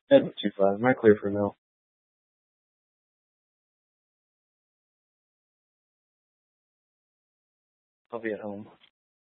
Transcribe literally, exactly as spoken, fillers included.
At two five. Am I clear for now? I'll be at home.